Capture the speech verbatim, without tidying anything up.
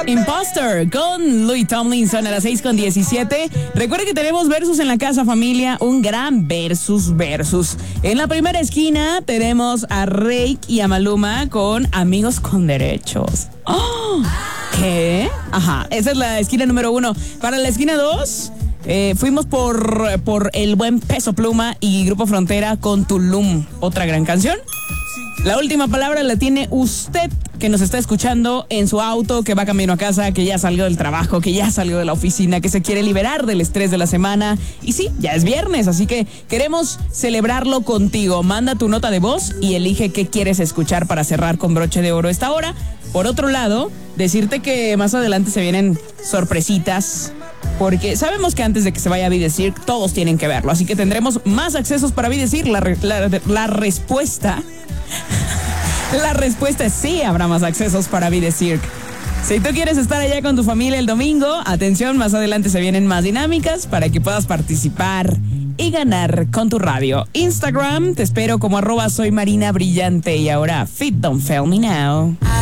Imposter con Louis Tomlinson a las seis con diecisiete. Recuerden que tenemos versus en la casa, familia. Un gran versus versus. En la primera esquina tenemos a Reik y a Maluma con Amigos con Derechos. ¡Oh! ¿Qué? Ajá, esa es la esquina número uno. Para la esquina dos, eh, fuimos por, por el buen Peso Pluma y Grupo Frontera con Tulum. Otra gran canción. La última palabra la tiene usted, que nos está escuchando en su auto, que va camino a casa, que ya salió del trabajo, que ya salió de la oficina, que se quiere liberar del estrés de la semana. Y sí, ya es viernes, así que queremos celebrarlo contigo. Manda tu nota de voz y elige qué quieres escuchar para cerrar con broche de oro esta hora. Por otro lado, decirte que más adelante se vienen sorpresitas, porque sabemos que antes de que se vaya a Videcirc, todos tienen que verlo. Así que tendremos más accesos para Videcirc. La, re- la, la respuesta... La respuesta es sí, habrá más accesos para Videcirc. Si tú quieres estar allá con tu familia el domingo, atención, más adelante se vienen más dinámicas para que puedas participar y ganar con tu radio. Instagram, te espero como arroba soy Marina Brillante. Y ahora, Fit Don't Fail Me Now.